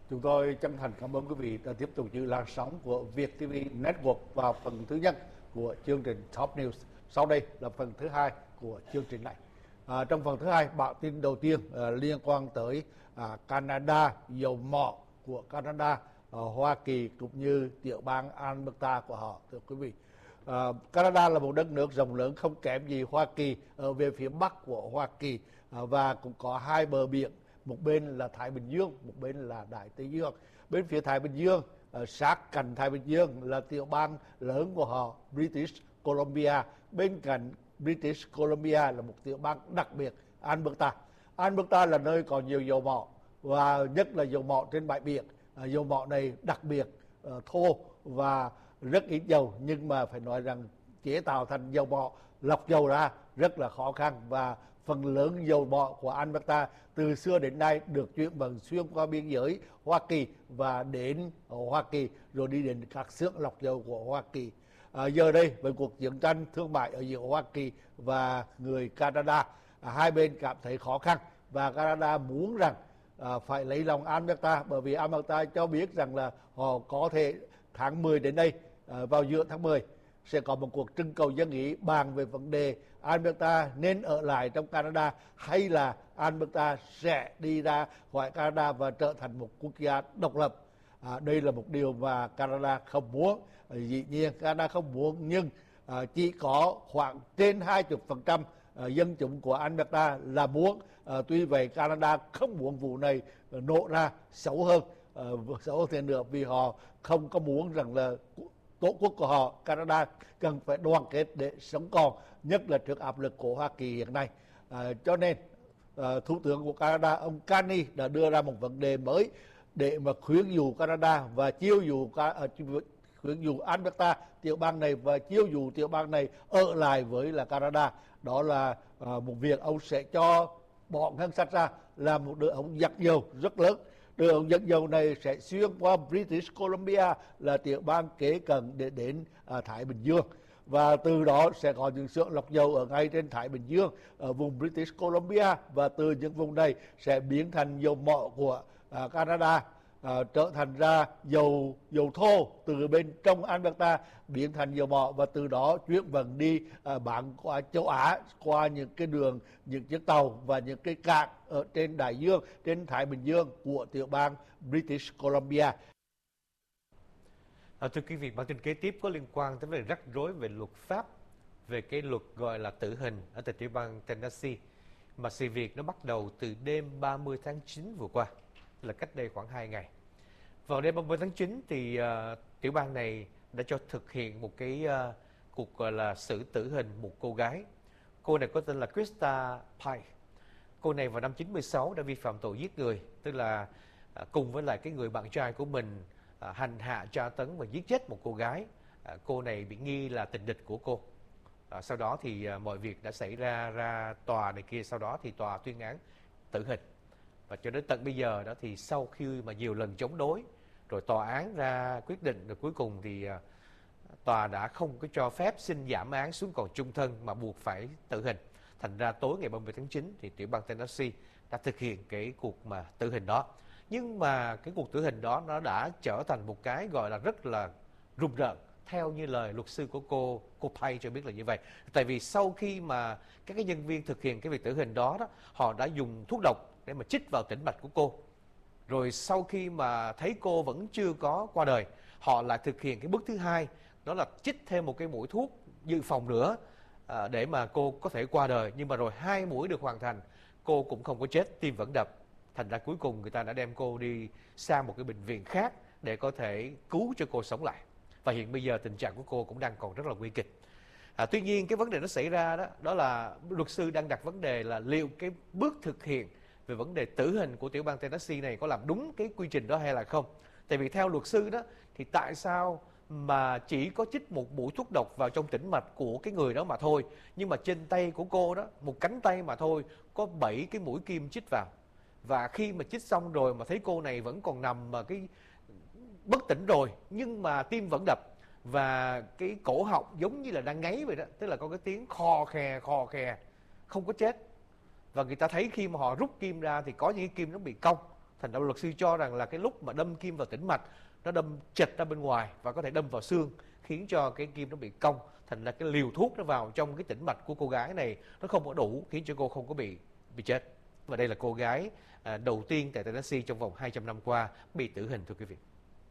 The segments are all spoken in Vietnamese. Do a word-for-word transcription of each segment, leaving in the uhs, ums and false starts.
Chúng tôi chân thành cảm ơn quý vị đã tiếp tục giữ làn sóng của Việt ti vi Network vào phần thứ nhất của chương trình Top News. Sau đây là phần thứ hai của chương trình này. À, trong phần thứ hai, bản tin đầu tiên à, liên quan tới à, Canada, dầu mỏ của Canada, à, Hoa Kỳ cũng như tiểu bang Alberta của họ, thưa quý vị. À, Canada là một đất nước rộng lớn không kém gì Hoa Kỳ ở về phía bắc của Hoa Kỳ, à, và cũng có hai bờ biển, một bên là Thái Bình Dương, một bên là Đại Tây Dương. Bên phía Thái Bình Dương, uh, sát cạnh Thái Bình Dương là tiểu bang lớn của họ British Columbia. Bên cạnh British Columbia là một tiểu bang đặc biệt Alberta. Alberta là nơi có nhiều dầu mỏ, và nhất là dầu mỏ trên bãi biển. Uh, dầu mỏ này đặc biệt uh, thô và rất ít dầu, nhưng mà phải nói rằng chế tạo thành dầu mỏ, lọc dầu ra rất là khó khăn, và phần lớn dầu mỏ của Alberta từ xưa đến nay được chuyển vận xuyên qua biên giới Hoa Kỳ và đến ở Hoa Kỳ rồi đi đến các xưởng lọc dầu của Hoa Kỳ. À, giờ đây với cuộc chiến tranh thương mại ở giữa Hoa Kỳ và người Canada, à, hai bên cảm thấy khó khăn, và Canada muốn rằng à, phải lấy lòng Alberta, bởi vì Alberta cho biết rằng là họ có thể tháng mười đến đây, à, vào giữa tháng mười sẽ có một cuộc trưng cầu dân ý bàn về vấn đề Alberta nên ở lại trong Canada hay là Alberta sẽ đi ra khỏi Canada và trở thành một quốc gia độc lập. À, đây là một điều mà Canada không muốn. À, dĩ nhiên Canada không muốn, nhưng à, chỉ có khoảng trên hai mươi phần trăm à, dân chúng của Alberta là muốn. À, tuy vậy Canada không muốn vụ này nổ ra xấu hơn, à, xấu hơn nữa, vì họ không có muốn rằng là tổ quốc của họ Canada cần phải đoàn kết để sống còn, nhất là trước áp lực của Hoa Kỳ hiện nay. À, cho nên à, Thủ tướng của Canada ông Carney đã đưa ra một vấn đề mới để mà khuyến dụ Canada và chiêu dụ khuyến dụ Alberta, tiểu bang này, và chiêu dụ tiểu bang này ở lại với là Canada. Đó là à, một việc ông sẽ cho bỏ ngân sách ra làm một đường ống dẫn dầu rất lớn. Đường ống dẫn dầu này sẽ xuyên qua British Columbia là tiểu bang kế cận để đến à, Thái Bình Dương, và từ đó sẽ có những xưởng lọc dầu ở ngay trên Thái Bình Dương ở vùng British Columbia, và từ những vùng này sẽ biến thành dầu mỏ của à, Canada, à, trở thành ra dầu dầu thô từ bên trong Alberta biến thành dầu mỏ, và từ đó chuyển vận đi à, bán qua châu Á qua những cái đường, những chiếc tàu và những cái cảng ở trên đại dương, trên Thái Bình Dương của tiểu bang British Columbia. À, thưa quý vị, bản tin kế tiếp có liên quan tới vấn đề rắc rối về luật pháp, về cái luật gọi là tử hình ở tại tiểu bang Tennessee, mà sự việc nó bắt đầu từ đêm ba mươi tháng chín vừa qua, là cách đây khoảng hai ngày. Vào đêm ba mươi tháng chín thì uh, tiểu bang này đã cho thực hiện một cái uh, cuộc gọi là xử tử hình một cô gái. Cô này có tên là Krista Pike. Cô này vào năm chín mươi sáu đã vi phạm tội giết người, tức là uh, cùng với lại cái người bạn trai của mình uh, hành hạ, tra tấn và giết chết một cô gái. Uh, cô này bị nghi là tình địch của cô. Uh, sau đó thì uh, mọi việc đã xảy ra ra tòa này kia, sau đó thì tòa tuyên án tử hình. Và cho đến tận bây giờ đó thì sau khi mà nhiều lần chống đối, rồi tòa án ra quyết định, rồi cuối cùng thì uh, tòa đã không có cho phép xin giảm án xuống còn chung thân mà buộc phải tử hình. Thành ra tối ngày ba mươi tháng chín thì tiểu bang Tennessee đã thực hiện cái cuộc mà tử hình đó. Nhưng mà cái cuộc tử hình đó nó đã trở thành một cái gọi là rất là rùng rợn, theo như lời luật sư của cô, cô Pay cho biết là như vậy. Tại vì sau khi mà các cái nhân viên thực hiện cái việc tử hình đó, đó họ đã dùng thuốc độc để mà chích vào tĩnh mạch của cô. Rồi sau khi mà thấy cô vẫn chưa có qua đời, họ lại thực hiện cái bước thứ hai, đó là chích thêm một cái mũi thuốc dự phòng nữa à, để mà cô có thể qua đời. Nhưng mà rồi hai mũi được hoàn thành, cô cũng không có chết, tim vẫn đập. Thành ra cuối cùng người ta đã đem cô đi sang một cái bệnh viện khác để có thể cứu cho cô sống lại. Và hiện bây giờ tình trạng của cô cũng đang còn rất là nguy kịch. À, tuy nhiên cái vấn đề nó xảy ra đó, đó là luật sư đang đặt vấn đề là liệu cái bước thực hiện về vấn đề tử hình của tiểu bang Tennessee này có làm đúng cái quy trình đó hay là không. Tại vì theo luật sư đó thì tại sao mà chỉ có chích một mũi thuốc độc vào trong tĩnh mạch của cái người đó mà thôi, nhưng mà trên tay của cô đó, một cánh tay mà thôi, có bảy cái mũi kim chích vào. Và khi mà chích xong rồi mà thấy cô này vẫn còn nằm mà cái bất tỉnh rồi, nhưng mà tim vẫn đập và cái cổ họng giống như là đang ngáy vậy đó, tức là có cái tiếng khò khè khò khè, không có chết. Và người ta thấy khi mà họ rút kim ra thì có những cái kim nó bị cong, Thành ra luật sư cho rằng là cái lúc mà đâm kim vào tĩnh mạch, nó đâm chệch ra bên ngoài và có thể đâm vào xương, khiến cho cái kim nó bị cong. Thành ra cái liều thuốc nó vào trong cái tĩnh mạch của cô gái này nó không có đủ, khiến cho cô không có bị bị chết. Và đây là cô gái à, đầu tiên tại Tennessee trong vòng hai trăm năm qua bị tử hình, thưa quý vị.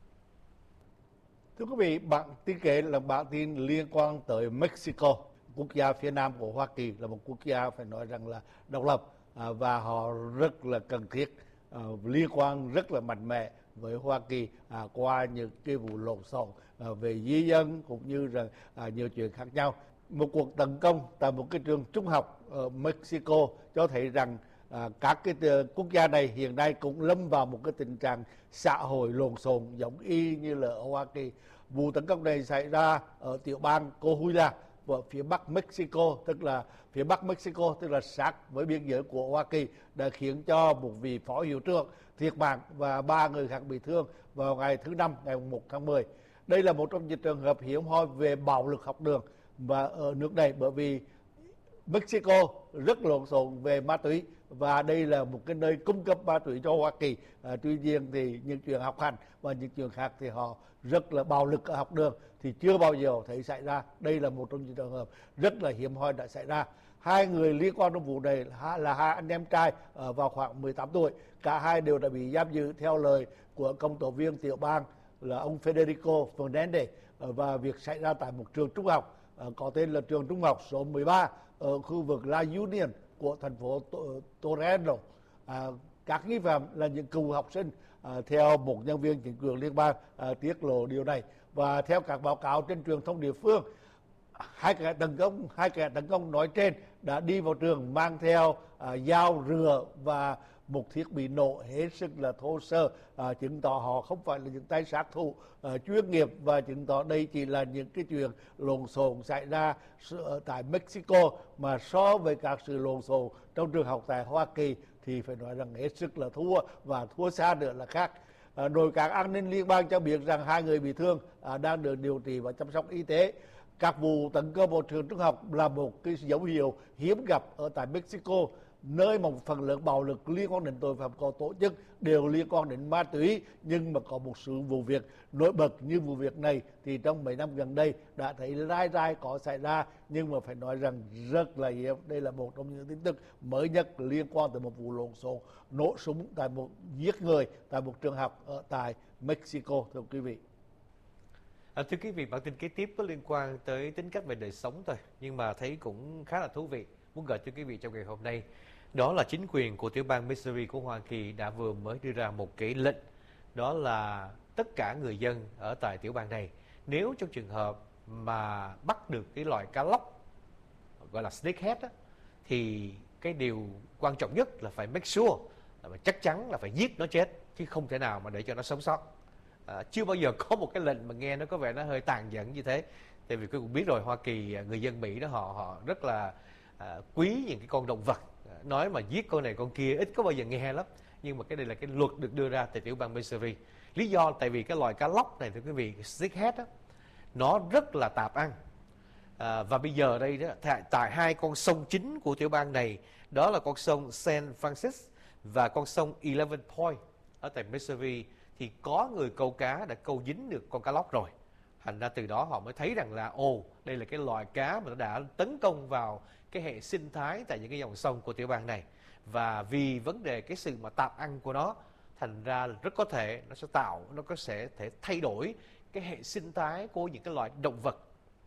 Thưa quý vị, bản tin kể là bản tin liên quan tới Mexico, quốc gia phía nam của Hoa Kỳ, là một quốc gia phải nói rằng là độc lập à, và họ rất là cần thiết, à, liên quan rất là mạnh mẽ với Hoa Kỳ à, qua những cái vụ lộn xộn à, về di dân cũng như là à, nhiều chuyện khác nhau. Một cuộc tấn công tại một cái trường trung học ở Mexico cho thấy rằng à, các cái quốc gia này hiện nay cũng lâm vào một cái tình trạng xã hội lộn xộn giống y như là ở Hoa Kỳ. Vụ tấn công này xảy ra ở tiểu bang Coahuila ở phía bắc Mexico, tức là phía bắc Mexico, tức là sát với biên giới của Hoa Kỳ, đã khiến cho một vị phó hiệu trưởng thiệt mạng và ba người khác bị thương vào ngày thứ năm, ngày một tháng mười. Đây là một trong những trường hợp hiếm hoi về bạo lực học đường và ở nước này, bởi vì Mexico rất lộn xộn về ma túy và đây là một cái nơi cung cấp ma túy cho Hoa Kỳ. À, tuy nhiên thì những chuyện học hành và những chuyện khác thì họ rất là bạo lực ở học đường thì chưa bao giờ thấy xảy ra. Đây là một trong những trường hợp rất là hiếm hoi đã xảy ra. Hai người liên quan đến vụ này là, là hai anh em trai ở vào khoảng mười tám tuổi. Cả hai đều đã bị giam giữ theo lời của công tố viên tiểu bang là ông Federico Fernandez, và việc xảy ra tại một trường trung học có tên là trường trung học số mười ba ở khu vực La Union của thành phố Torreno. À, các nghi phạm là những cựu học sinh, à, theo một nhân viên chính quyền liên bang à, tiết lộ điều này. Và theo các báo cáo trên truyền thông địa phương, hai kẻ tấn công hai kẻ tấn công nói trên đã đi vào trường mang theo à, dao rửa và một thiết bị nổ hết sức là thô sơ, à, chứng tỏ họ không phải là những tay sát thủ à, chuyên nghiệp, và chứng tỏ đây chỉ là những cái chuyện lộn xộn xảy ra ở tại Mexico, mà so với các sự lộn xộn trong trường học tại Hoa Kỳ thì phải nói rằng hết sức là thua, và thua xa nữa là khác. À, nội các an ninh liên bang cho biết rằng hai người bị thương à, đang được điều trị và chăm sóc y tế. Các vụ tấn công vào trường trung học là một cái dấu hiệu hiếm gặp ở tại Mexico, nơi một phần lớn bạo lực liên quan đến tội phạm có tổ chức đều liên quan đến ma túy, nhưng mà có một số vụ việc nổi bật như vụ việc này thì trong mấy năm gần đây đã thấy rai rai có xảy ra, nhưng mà phải nói rằng rất là hiếm. Đây là một trong những tin tức mới nhất liên quan tới một vụ lộn xộn nổ súng tại một giết người tại một trường học ở tại Mexico, thưa quý vị. À, thưa quý vị, bản tin kế tiếp có liên quan tới tính cách về đời sống thôi, nhưng mà thấy cũng khá là thú vị, muốn gửi tới quý vị trong ngày hôm nay. Đó là chính quyền của tiểu bang Missouri của Hoa Kỳ đã vừa mới đưa ra một cái lệnh, đó là tất cả người dân ở tại tiểu bang này, nếu trong trường hợp mà bắt được cái loại cá lóc gọi là snakehead á, thì cái điều quan trọng nhất là phải make sure là phải chắc chắn là phải giết nó chết, chứ không thể nào mà để cho nó sống sót. À, chưa bao giờ có một cái lệnh mà nghe nó có vẻ nó hơi tàn nhẫn như thế. Tại vì quý vị biết rồi, Hoa Kỳ, người dân Mỹ đó họ họ rất là à, quý những cái con động vật. À, nói mà giết con này con kia ít có bao giờ nghe lắm. Nhưng mà cái này là cái luật được đưa ra tại tiểu bang Missouri. Lý do tại vì cái loài cá lóc này, thưa quý vị, snakehead đó, nó rất là tạp ăn. À, và bây giờ đây đó, tại, tại hai con sông chính của tiểu bang này, đó là con sông Saint Francis và con sông Eleven Point ở tại Missouri, thì có người câu cá đã câu dính được con cá lóc rồi. Thành ra từ đó họ mới thấy rằng là ồ, đây là cái loài cá mà nó đã tấn công vào cái hệ sinh thái tại những cái dòng sông của tiểu bang này. Và vì vấn đề cái sự mà tạp ăn của nó, thành ra rất có thể nó sẽ tạo, nó có sẽ thể thay đổi cái hệ sinh thái của những cái loài động vật,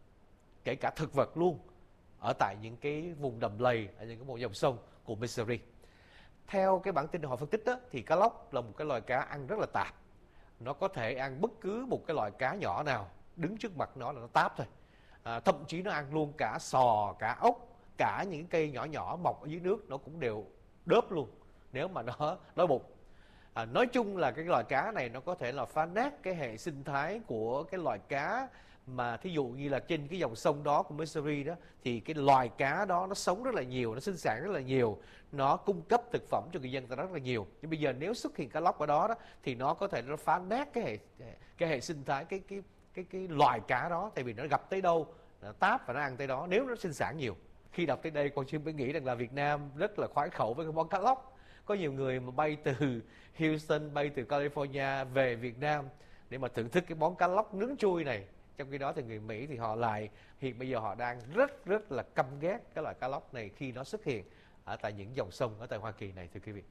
kể cả thực vật luôn, ở tại những cái vùng đầm lầy, ở những cái vùng dòng sông của Missouri. Theo cái bản tin họ phân tích đó, thì cá lóc là một cái loài cá ăn rất là tạp. Nó có thể ăn bất cứ một cái loài cá nhỏ nào đứng trước mặt nó là nó táp thôi. À, thậm chí nó ăn luôn cả sò, cả ốc, cả những cây nhỏ nhỏ mọc ở dưới nước nó cũng đều đớp luôn nếu mà nó đói bụng. À, nói chung là cái loài cá này nó có thể là phá nát cái hệ sinh thái của cái loài cá mà thí dụ như là trên cái dòng sông đó của Missouri đó, thì cái loài cá đó nó sống rất là nhiều, nó sinh sản rất là nhiều, nó cung cấp thực phẩm cho người dân ta rất là nhiều. Nhưng bây giờ nếu xuất hiện cá lóc ở đó đó, thì nó có thể nó phá nát cái hệ cái hệ sinh thái cái cái cái cái loài cá đó, tại vì nó gặp tới đâu nó táp và nó ăn tới đó, nếu nó sinh sản nhiều. Khi đọc tới đây, con chưa mới nghĩ rằng là Việt Nam rất là khoái khẩu với cái món cá lóc. có nhiều người mà bay từ Houston, bay từ California về Việt Nam để mà thưởng thức cái món cá lóc nướng chui này. Trong khi đó thì người Mỹ thì họ lại hiện bây giờ họ đang rất rất là căm ghét cái loại cá lóc này khi nó xuất hiện ở tại những dòng sông ở tại Hoa Kỳ này, thưa quý vị.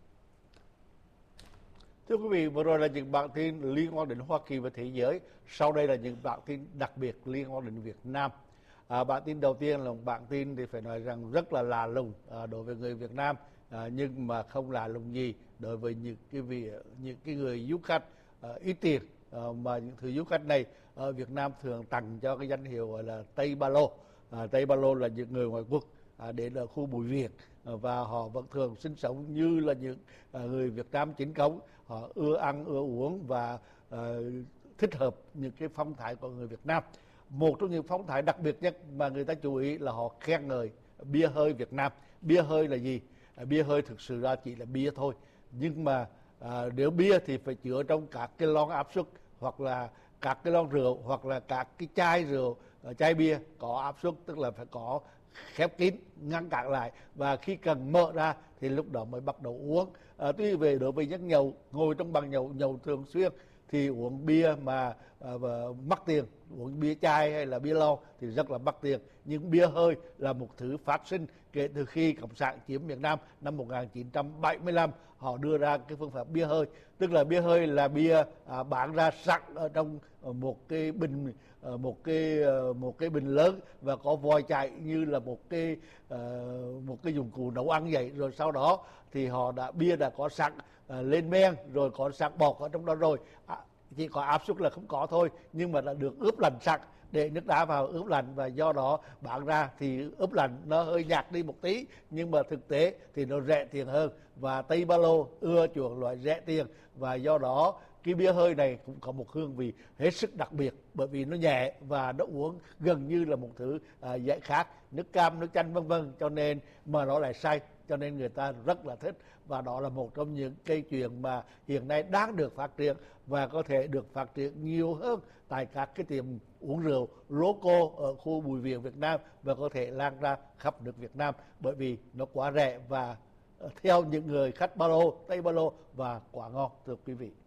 Thưa quý vị, vừa rồi là những bản tin liên quan đến Hoa Kỳ và thế giới. Sau đây là những bản tin đặc biệt liên quan đến Việt Nam. À, bản tin đầu tiên là một bản tin thì phải nói rằng rất là lạ lùng à, đối với người Việt Nam, à, nhưng mà không lạ lùng gì đối với những cái vị những cái người du khách à, ít tiền, à, mà những thứ du khách này ở Việt Nam thường tặng cho cái danh hiệu gọi là Tây Ba Lô. À, Tây Ba Lô là những người ngoại quốc à, đến ở khu Bùi Viện, à, và họ vẫn thường sinh sống như là những à, người Việt Nam chính thống. Họ ưa ăn ưa uống và à, thích hợp những cái phong thái của người Việt Nam. Một trong những phong thái đặc biệt nhất mà người ta chú ý là họ khen ngợi bia hơi Việt Nam. Bia hơi là gì? À, bia hơi thực sự ra chỉ là bia thôi, nhưng mà à, nếu bia thì phải chứa trong các cái lon áp suất, hoặc là các cái lon rượu, hoặc là các cái chai rượu, chai bia có áp suất, tức là phải có khép kín ngăn cản lại, và khi cần mở ra thì lúc đó mới bắt đầu uống. À, tuy về đối với những nhậu ngồi trong bàn nhậu nhậu thường xuyên thì uống bia mà à, mắc tiền, uống bia chai hay là bia lon thì rất là mắc tiền. Nhưng bia hơi là một thứ phát sinh kể từ khi Cộng sản chiếm miền Nam năm một nghìn chín trăm bảy mươi lăm. Họ đưa ra cái phương pháp bia hơi, tức là bia hơi là bia à, bán ra sẵn ở trong một cái bình một cái một cái bình lớn và có vòi chảy như là một cái uh, một cái dụng cụ nấu ăn vậy. Rồi sau đó thì họ đã bia đã có sẵn uh, lên men, rồi có sẵn bọt ở trong đó rồi, à, chỉ có áp suất là không có thôi, nhưng mà đã được ướp lạnh sẵn để nước đá vào ướp lạnh, và do đó bán ra thì ướp lạnh nó hơi nhạt đi một tí, nhưng mà thực tế thì nó rẻ tiền hơn. Và Tây Ba Lô ưa chuộng loại rẻ tiền, và do đó cái bia hơi này cũng có một hương vị hết sức đặc biệt, bởi vì nó nhẹ và nó uống gần như là một thứ à, giải khát, nước cam, nước chanh vân vân, cho nên mà nó lại say, cho nên người ta rất là thích. Và đó là một trong những cây chuyện mà hiện nay đang được phát triển và có thể được phát triển nhiều hơn tại các cái tiệm uống rượu local ở khu Bùi Viện Việt Nam, và có thể lan ra khắp nước Việt Nam, bởi vì nó quá rẻ và theo những người khách Ba Lô, Tây Ba Lô, và quá ngon, thưa quý vị.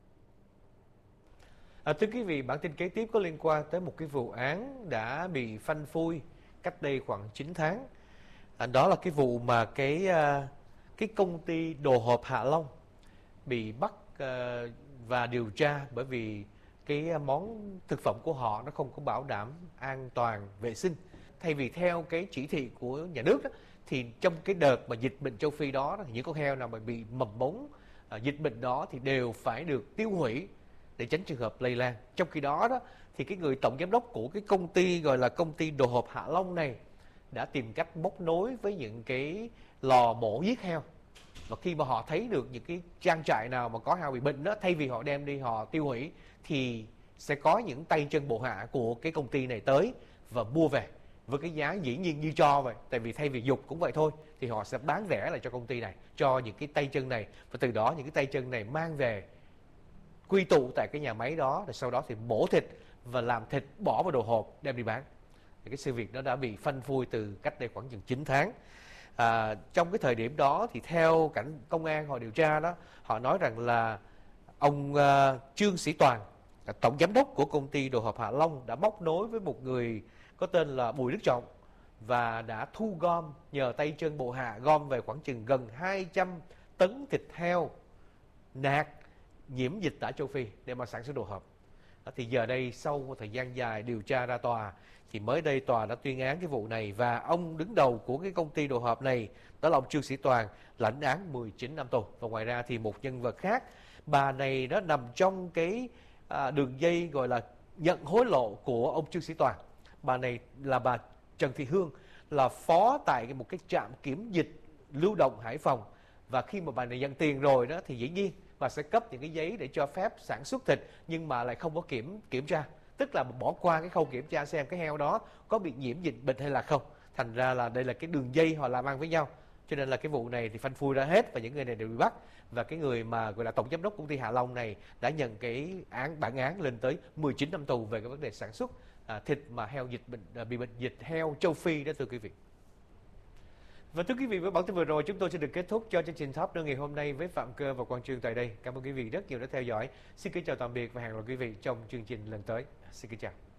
À, thưa quý vị, bản tin kế tiếp có liên quan tới một cái vụ án đã bị phanh phui cách đây khoảng chín tháng. À, đó là cái vụ mà cái cái công ty đồ hộp Hạ Long bị bắt uh, và điều tra bởi vì cái món thực phẩm của họ nó không có bảo đảm an toàn vệ sinh. Thay vì theo cái chỉ thị của nhà nước đó, thì trong cái đợt mà dịch bệnh châu Phi đó, thì những con heo nào mà bị mầm mống uh, dịch bệnh đó thì đều phải được tiêu hủy để tránh trường hợp lây lan. Trong khi đó đó thì cái người tổng giám đốc của cái công ty gọi là công ty đồ hộp Hạ Long này đã tìm cách móc nối với những cái lò mổ giết heo, và khi mà họ thấy được những cái trang trại nào mà có heo bị bệnh đó, thay vì họ đem đi họ tiêu hủy thì sẽ có những tay chân bộ hạ của cái công ty này tới và mua về với cái giá dĩ nhiên như cho vậy, tại vì thay vì dục cũng vậy thôi, thì họ sẽ bán rẻ lại cho công ty này, cho những cái tay chân này, và từ đó những cái tay chân này mang về quy tụ tại cái nhà máy đó, rồi sau đó thì mổ thịt và làm thịt bỏ vào đồ hộp đem đi bán. Thì cái sự việc đó đã bị phanh phui từ cách đây khoảng chừng chín tháng. À, trong cái thời điểm đó thì theo cảnh công an họ điều tra đó, họ nói rằng là ông uh, Trương Sĩ Toàn, tổng giám đốc của công ty đồ hộp Hạ Long, đã móc nối với một người có tên là Bùi Đức Trọng và đã thu gom nhờ tay chân bộ hạ gom về khoảng chừng gần hai trăm tấn thịt heo nạc nhiễm dịch tả châu Phi để mà sản xuất đồ hộp. Thì giờ đây sau một thời gian dài điều tra ra tòa thì mới đây tòa đã tuyên án cái vụ này, và ông đứng đầu của cái công ty đồ hộp này đó là ông Trương Sĩ Toàn lãnh án mười chín năm tù. Và ngoài ra thì một nhân vật khác, bà này nó nằm trong cái à, đường dây gọi là nhận hối lộ của ông Trương Sĩ Toàn. Bà này là bà Trần Thị Hương, là phó tại một cái trạm kiểm dịch lưu động Hải Phòng, và khi mà bà này nhận tiền rồi đó thì dĩ nhiên bà sẽ cấp những cái giấy để cho phép sản xuất thịt, nhưng mà lại không có kiểm kiểm tra, tức là bỏ qua cái khâu kiểm tra xem cái heo đó có bị nhiễm dịch bệnh hay là không. Thành ra là đây là cái đường dây họ làm ăn với nhau, cho nên là cái vụ này thì phanh phui ra hết và những người này đều bị bắt. Và cái người mà gọi là tổng giám đốc công ty Hạ Long này đã nhận cái án bản án lên tới mười chín năm tù về cái vấn đề sản xuất à, thịt mà heo dịch bệnh à, bị bệnh dịch heo châu Phi đó, thưa quý vị. Và thưa quý vị, với bản tin vừa rồi chúng tôi sẽ được kết thúc cho chương trình Top News ngày hôm nay với Phạm Cơ và Quang Trương tại đây. Cảm ơn quý vị rất nhiều đã theo dõi. Xin kính chào tạm biệt và hẹn gặp lại quý vị trong chương trình lần tới. Xin kính chào.